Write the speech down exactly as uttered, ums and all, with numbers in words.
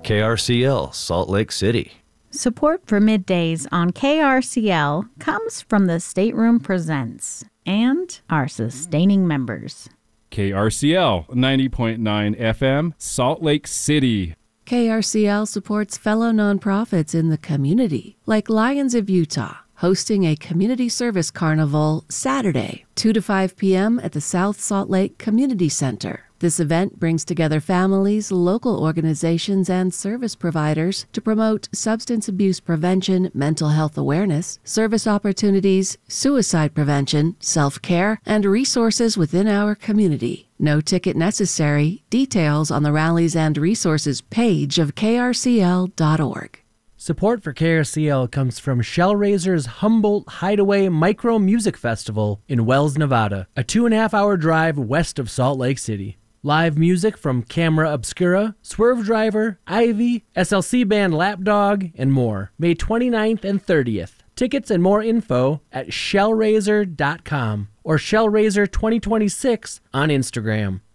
K R C L, Salt Lake City. Support for Middays on K R C L comes from the Stateroom Presents and our sustaining members. K R C L ninety point nine F M, Salt Lake City. K R C L supports fellow nonprofits in the community, like Lions of Utah, hosting a community service carnival Saturday, two to five p.m. at the South Salt Lake Community Center. This event brings together families, local organizations, and service providers to promote substance abuse prevention, mental health awareness, service opportunities, suicide prevention, self-care, and resources within our community. No ticket necessary. Details on the Rallies and Resources page of K R C L dot org. Support for K R C L comes from Shellraiser's Humboldt Hideaway Micro Music Festival in Wells, Nevada, a two and a half hour drive west of Salt Lake City. Live music from Camera Obscura, Swerve Driver, Ivy, S L C band Lapdog, and more. May twenty-ninth and thirtieth. Tickets and more info at shellraiser dot com or shellraiser twenty twenty-six on Instagram.